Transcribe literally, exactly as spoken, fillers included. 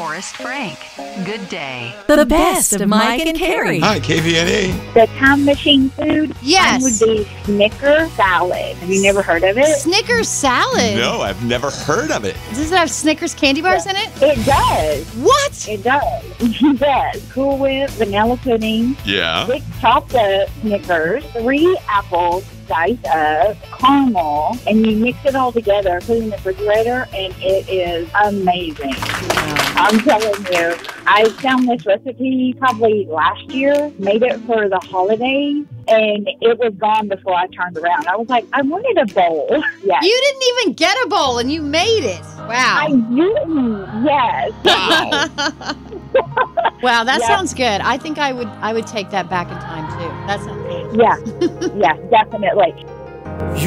Forrest Frank. Good day. The best of Mike and Carrie. Hi, K V N A. The time machine food Yes. mine would be Snicker salad. Have you never heard of it? Snickers salad. No, I've never heard of it. Does it have Snickers candy bars in it? It does. What? It does. It does. Cool Whip, vanilla pudding, Yeah. six chopped up Snickers, three apples diced up, caramel, and you mix it all together, put it in the refrigerator, and it is amazing. I'm telling you, I found this recipe probably last year, made it for the holidays, and it was gone before I turned around. I was like, I wanted a bowl. Yes. You didn't even get a bowl, and you made it. I Wow. didn't. Yes. Wow. Wow, that Yeah. sounds good. I think I would I would take that back in time too. That sounds good. Yeah. Yes, definitely.